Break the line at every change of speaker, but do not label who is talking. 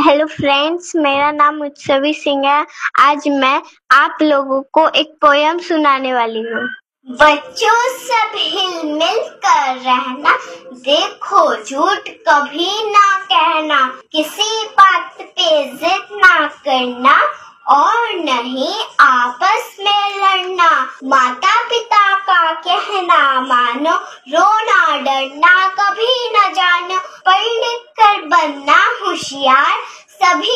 Hello friends, मेरा नाम उत्सवी सिंह है। आज मैं आप लोगों को एक पोयम सुनाने वाली हूँ। बच्चों सब हिल मिल कर रहना, देखो झूठ कभी ना कहना, किसी बात पे जिद ना करना और नहीं आपस में लड़ना, माता पिता का कहना मानो, रोना डरना कभी न जानो, पढ़ लिख कर बनना होशियार, सभी